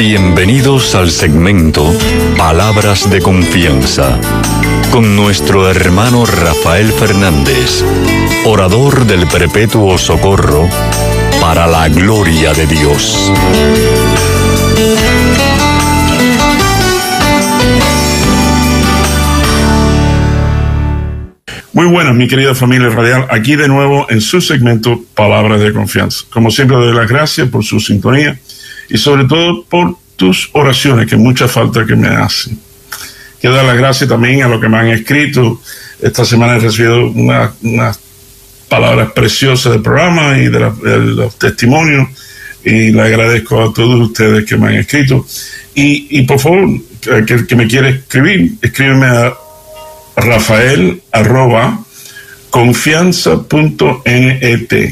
Bienvenidos al segmento Palabras de Confianza, con nuestro hermano Rafael Fernández, orador del Perpetuo Socorro, para la gloria de Dios. Muy buenas, mi querida familia radial, aquí de nuevo en su segmento Palabras de Confianza. Como siempre, doy las gracias por su sintonía y sobre todo por tus oraciones, que mucha falta que me hacen. Quiero dar las gracias también a los que me han escrito. Esta semana he recibido unas palabras preciosas del programa y de los testimonios, y le agradezco a todos ustedes que me han escrito. Y por favor, que me quiere escribir, escríbeme a rafael@confianza.net,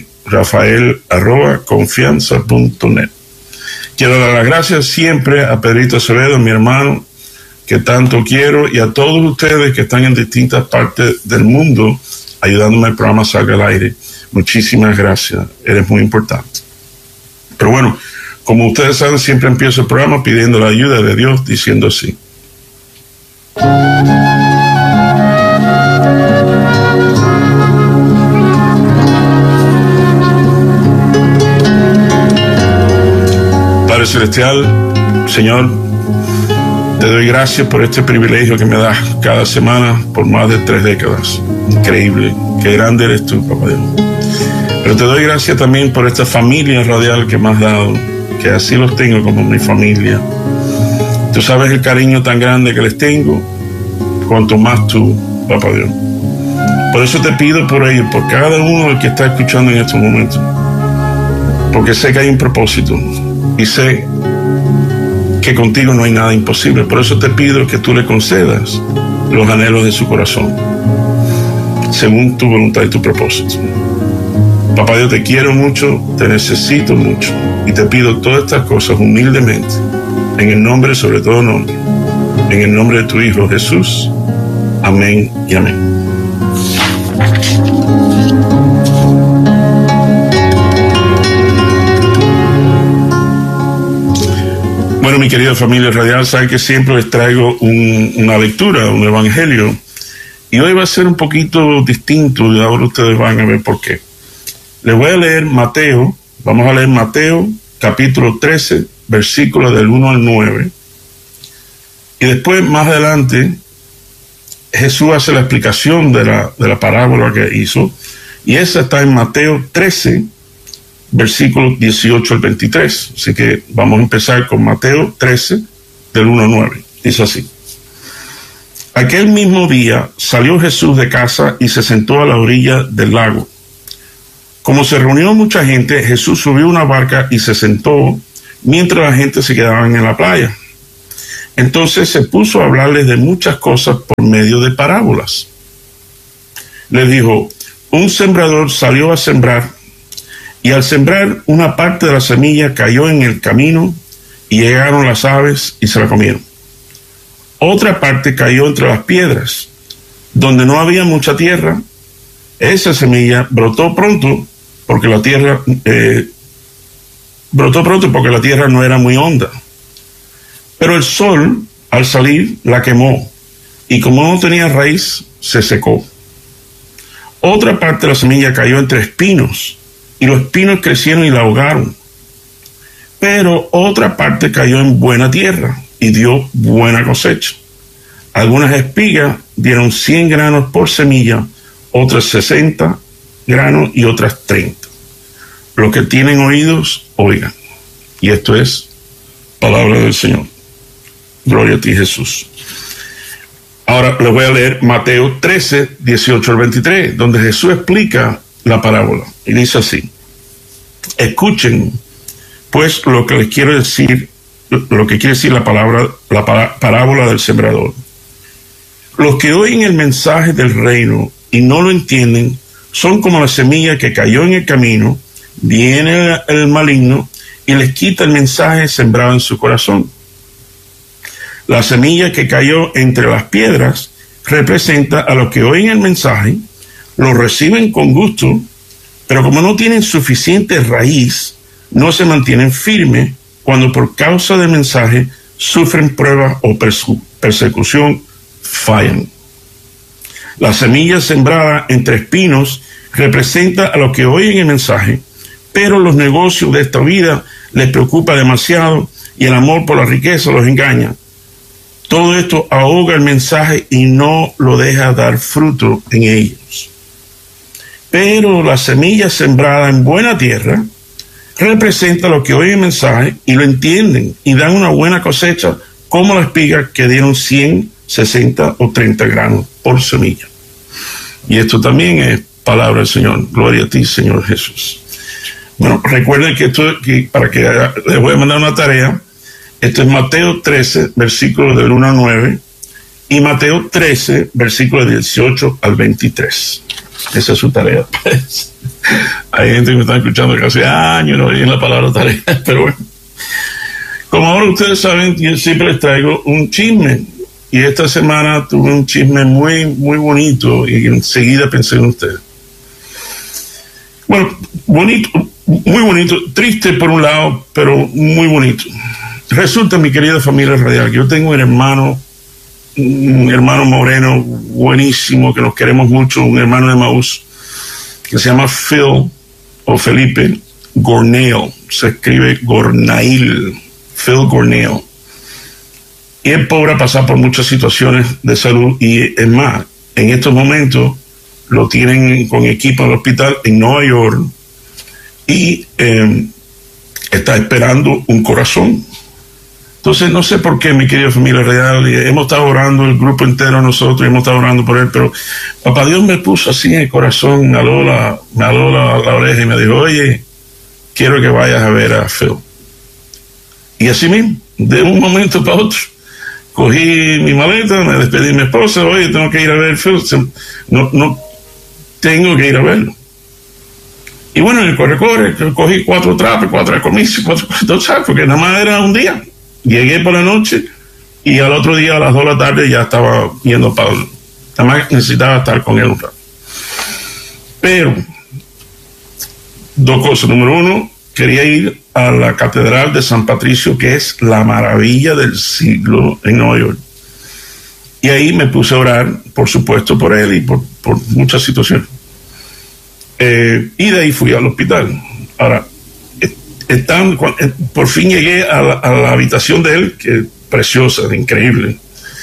rafael@confianza.net. Quiero dar las gracias siempre a Pedrito Acevedo, mi hermano, que tanto quiero, y a todos ustedes que están en distintas partes del mundo ayudándome al programa salga al aire. Muchísimas gracias, eres muy importante. Pero bueno, como ustedes saben, siempre empiezo el programa pidiendo la ayuda de Dios, diciendo así: Padre Celestial, Señor, te doy gracias por este privilegio que me das cada semana por más de 3 décadas. Increíble, qué grande eres tú, Papá Dios. Pero te doy gracias también por esta familia radial que me has dado, que así los tengo como mi familia. Tú sabes el cariño tan grande que les tengo, cuanto más tú, Papá Dios. Por eso te pido por ellos, por cada uno del que está escuchando en estos momentos, porque sé que hay un propósito y sé que contigo no hay nada imposible. Por eso te pido que tú le concedas los anhelos de su corazón, según tu voluntad y tu propósito. Papá Dios, te quiero mucho, te necesito mucho, y te pido todas estas cosas humildemente, en el nombre, sobre todo nombre, en el nombre de tu Hijo Jesús. Amén y amén. Bueno, mi querida familia radial, saben que siempre les traigo una lectura, un evangelio, y hoy va a ser un poquito distinto, y ahora ustedes van a ver por qué. Les voy a leer Mateo, vamos a leer Mateo capítulo 13, versículos del 1 al 9, y después, más adelante, Jesús hace la explicación de la parábola que hizo, y esa está en Mateo 13, versículos 18 al 23. Así que vamos a empezar con Mateo 13, del 1 al 9. Dice así: Aquel mismo día salió Jesús de casa y se sentó a la orilla del lago. Como se reunió mucha gente, Jesús subió a una barca y se sentó mientras la gente se quedaba en la playa. Entonces se puso a hablarles de muchas cosas por medio de parábolas. Les dijo: un sembrador salió a sembrar, y al sembrar, una parte de la semilla cayó en el camino, y llegaron las aves y se la comieron. Otra parte cayó entre las piedras, donde no había mucha tierra. Esa semilla brotó pronto porque la tierra no era muy honda. Pero el sol, al salir, la quemó, y como no tenía raíz, se secó. Otra parte de la semilla cayó entre espinos, y los espinos crecieron y la ahogaron. Pero otra parte cayó en buena tierra y dio buena cosecha. Algunas espigas dieron 100 granos por semilla, otras 60 granos y otras 30. Los que tienen oídos, oigan. Y esto es palabra del Señor. Gloria a ti, Jesús. Ahora les voy a leer Mateo 13, 18 al 23, donde Jesús explica la parábola, y dice así: escuchen pues lo que les quiero decir, lo que quiere decir la parábola del sembrador. Los que oyen el mensaje del reino y no lo entienden son como la semilla que cayó en el camino. Viene el maligno y les quita el mensaje sembrado en su corazón. La semilla que cayó entre las piedras representa a los que oyen el mensaje, lo reciben con gusto, pero como no tienen suficiente raíz, no se mantienen firmes cuando por causa del mensaje sufren pruebas o persecución, fallan. La semilla sembrada entre espinos representa a los que oyen el mensaje, pero los negocios de esta vida les preocupa demasiado y el amor por la riqueza los engaña. Todo esto ahoga el mensaje y no lo deja dar fruto en ellos. Pero la semilla sembrada en buena tierra representa a los que oyen el mensaje y lo entienden y dan una buena cosecha, como las espigas que dieron 100, 60 o 30 granos por semilla. Y esto también es palabra del Señor. Gloria a ti, Señor Jesús. Bueno, recuerden que les voy a mandar una tarea. Esto es Mateo 13, versículos del 1 al 9, y Mateo 13, versículos del 18 al 23. Esa es su tarea. Hay gente que me está escuchando que hace años no oyen la palabra tarea, pero bueno. Como ahora ustedes saben, yo siempre les traigo un chisme, y esta semana tuve un chisme muy, muy bonito, y enseguida pensé en ustedes. Bueno, bonito, muy bonito, triste por un lado, pero muy bonito. Resulta, mi querida familia radial, que yo tengo un hermano moreno buenísimo, que nos queremos mucho, un hermano de Maús, que se llama Phil o Felipe Gorneo, se escribe Gornail, Phil Gorneo. Y es pobre, a pasar por muchas situaciones de salud, y es más, en estos momentos lo tienen con equipo en el hospital en Nueva York, y está esperando un corazón. Entonces, no sé por qué, mi querida familia real, hemos estado orando, el grupo entero, nosotros, hemos estado orando por él, pero papá Dios me puso así en el corazón, me aló la oreja y me dijo, oye, quiero que vayas a ver a Phil. Y así mismo, de un momento para otro, cogí mi maleta, me despedí de mi esposa, oye, tengo que ir a ver a Phil, no tengo que ir a verlo. Y bueno, en el corre, cogí 4 trapos, 4 comicios, 4 trapos, porque nada más era un día. Llegué por la noche y al otro día a las 2 de la tarde ya estaba yendo para... Nada más necesitaba estar con él un rato. Pero, 2 cosas. Número 1, quería ir a la Catedral de San Patricio, que es la maravilla del siglo en Nueva York. Y ahí me puse a orar, por supuesto, por él y por muchas situaciones. Y de ahí fui al hospital. Ahora, por fin llegué a la habitación de él, que es preciosa, increíble.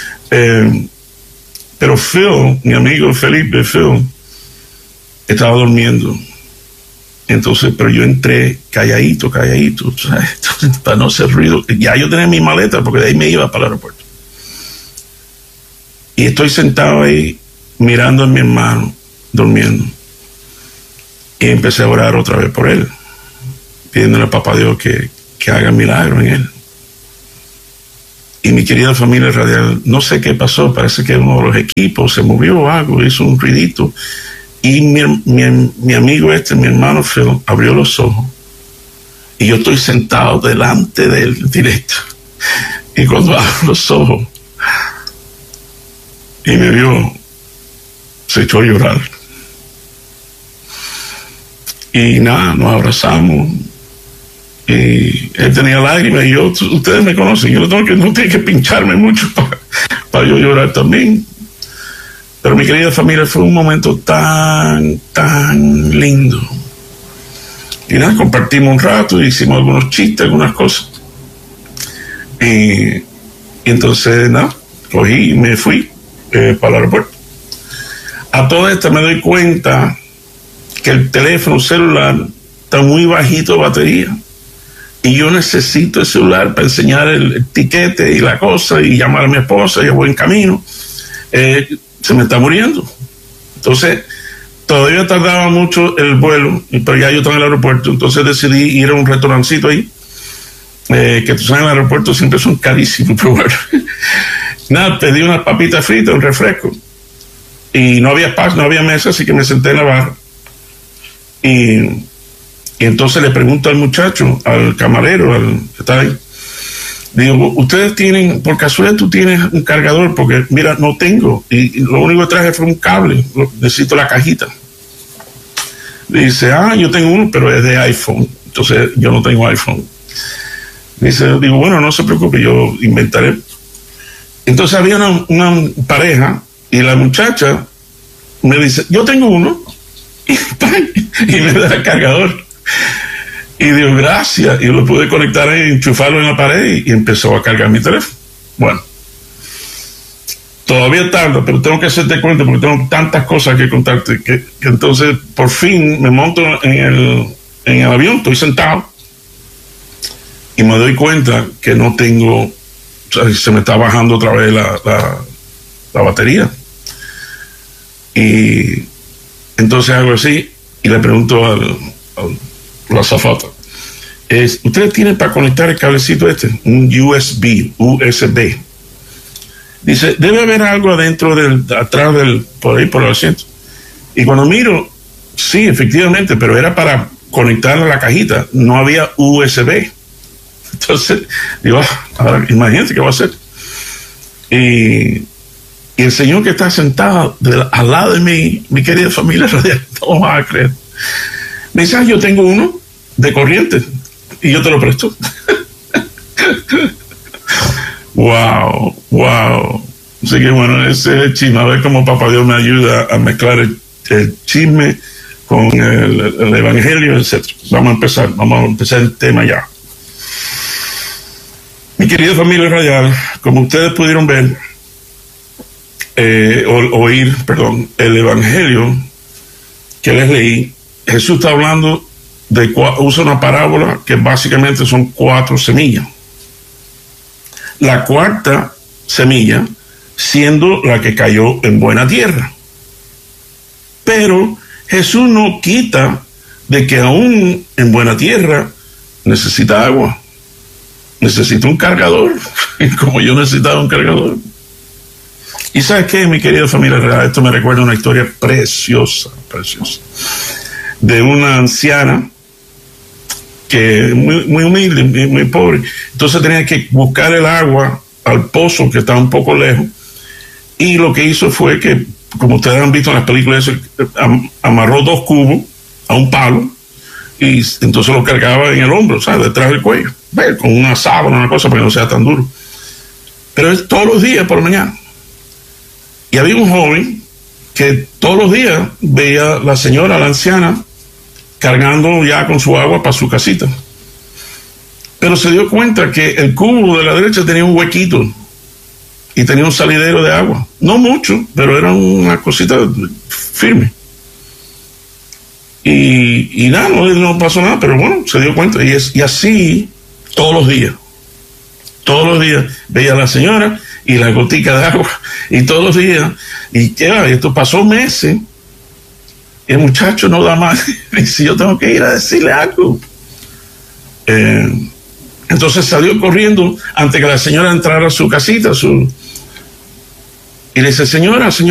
Pero Phil, mi amigo Felipe, Phil, estaba durmiendo. Entonces, pero yo entré calladito, ¿sabes? Para no hacer ruido. Ya yo tenía mi maleta, porque de ahí me iba para el aeropuerto. Y estoy sentado ahí, mirando a mi hermano, durmiendo. Y empecé a orar otra vez por él, pidiéndole a papá Dios que haga milagro en él. Y mi querida familia radial, no sé qué pasó, parece que uno de los equipos se movió o algo, hizo un ruidito. Y mi amigo mi hermano Phil, abrió los ojos. Y yo estoy sentado delante de él, directo. Y cuando abro los ojos, y me vio, se echó a llorar. Y nada, nos abrazamos. Y él tenía lágrimas, y yo, ustedes me conocen, yo no tengo que pincharme mucho para yo llorar también. Pero mi querida familia, fue un momento tan, tan lindo. Y nada, compartimos un rato, hicimos algunos chistes, algunas cosas. Y entonces, nada, cogí y me fui para el aeropuerto. A todo esto me doy cuenta que el teléfono celular está muy bajito de batería. Y yo necesito el celular para enseñar el tiquete y la cosa y llamar a mi esposa, yo voy en camino. Se me está muriendo. Entonces, todavía tardaba mucho el vuelo, pero ya yo estaba en el aeropuerto, entonces decidí ir a un restaurancito ahí, que tú sabes, en el aeropuerto siempre son carísimos, pero bueno. Nada, pedí unas papitas fritas, un refresco, y no había espacio, no había mesa, así que me senté en la barra. Y entonces le pregunto al muchacho, al camarero, al que está ahí, digo, ustedes tienen, por casualidad tú tienes un cargador, porque mira, no tengo, y lo único que traje fue un cable, necesito la cajita. Dice, yo tengo uno, pero es de iPhone, entonces yo no tengo iPhone. Digo, bueno, no se preocupe, yo inventaré. Entonces había una pareja y la muchacha me dice, yo tengo uno, y me da el cargador. Y digo, gracias, y lo pude conectar ahí, enchufarlo en la pared y empezó a cargar mi teléfono. Bueno, todavía tarda, pero tengo que hacerte cuenta porque tengo tantas cosas que contarte que entonces por fin me monto en el avión, estoy sentado y me doy cuenta que no tengo, o sea, se me está bajando otra vez la batería. Y entonces hago así y le pregunto a la azafata, ¿usted tiene para conectar el cablecito un USB? Dice, debe haber algo adentro atrás por ahí, por el asiento. Y cuando miro, sí, efectivamente, pero era para conectar a la cajita, no había USB. Entonces, digo, ahora imagínate qué va a hacer. Y el señor que está sentado al lado de mi querida familia radial, no vas a creer, me dice, yo tengo uno de corriente y yo te lo presto. Wow. Así que bueno, ese es el chisme. A ver cómo Papá Dios me ayuda a mezclar el chisme con el evangelio, etc. Vamos a empezar el tema ya. Mi querida familia radial, como ustedes pudieron ver, oír, el evangelio que les leí, Jesús está hablando usa una parábola que básicamente son 4 semillas. La cuarta semilla siendo la que cayó en buena tierra. Pero Jesús no quita de que aún en buena tierra necesita agua, necesita un cargador, como yo necesitaba un cargador. Y ¿sabes qué, mi querida familia? Esto me recuerda una historia preciosa, de una anciana que muy humilde, muy pobre. Entonces tenía que buscar el agua al pozo que estaba un poco lejos, y lo que hizo fue que, como ustedes han visto en las películas, amarró 2 cubos a un palo y entonces lo cargaba en el hombro, ¿sabes? Detrás del cuello, con una sábana, una cosa para que no sea tan duro. Pero es todos los días por la mañana. Y había un joven que todos los días veía a la señora, la anciana, cargando ya con su agua para su casita. Pero se dio cuenta que el cubo de la derecha tenía un huequito y tenía un salidero de agua. No mucho, pero era una cosita firme. Y nada, no pasó nada, pero bueno, se dio cuenta. Y así todos los días. Todos los días veía a la señora y la gotica de agua. Y todos los días. Y esto pasó meses. Y el muchacho no da más. Y si yo tengo que ir a decirle algo. Entonces salió corriendo antes que la señora entrara a su casita. Y le dice, señora,